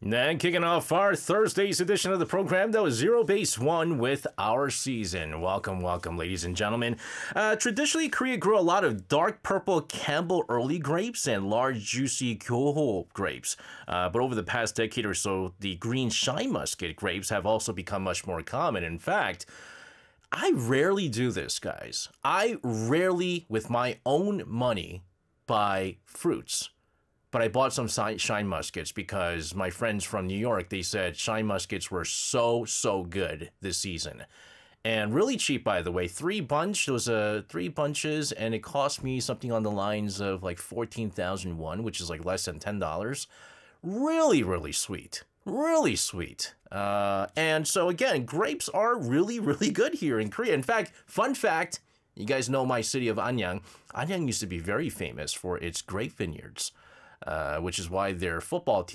And kicking off our Thursday's edition of the program, that was Zero Base One with Our Season. Welcome, ladies and gentlemen. Traditionally, Korea grew a lot of dark purple Campbell early grapes and large, juicy Kyoho grapes. But over the past decade or so, the green Shine Musket grapes have also become much more common. In fact, I rarely do this, guys. I rarely, with my own money, buy fruits. But I bought some Shine Muskets because my friends from New York, they said Shine Muskets were so good this season. And really cheap, by the way. Three bunches, and it cost me something on the lines of like 14,000 won, which is like less than $10. Really sweet. Really sweet. And so again, grapes are really good here in Korea. In fact, fun fact, you guys know my city of Anyang. Anyang used to be very famous for its grape vineyards. Which is why their football team